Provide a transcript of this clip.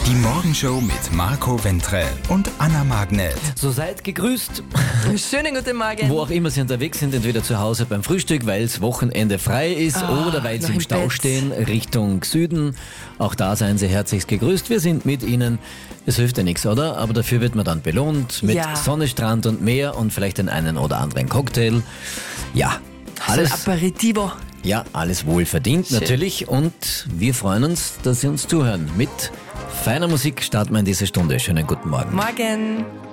Die Morgenshow mit Marco Ventre und Anna Magnet. So seid gegrüßt, Schönen guten Morgen. wo auch immer Sie unterwegs sind, entweder zu Hause beim Frühstück, weil es Wochenende frei ist oder weil Sie noch im im Stau Bett. stehen, Richtung Süden. Auch da seien Sie herzlichst gegrüßt. Wir sind mit Ihnen. Es hilft ja nichts, oder? Aber dafür wird man dann belohnt mit Ja. Sonne, Strand und Meer und vielleicht den einen oder anderen Cocktail. Ja, Alles alles, Aperitivo. ja, alles wohl verdient Schön. natürlich. Und wir freuen uns, dass Sie uns zuhören. Mit feiner Musik starten wir in diese Stunde. Schönen guten Morgen. Morgen.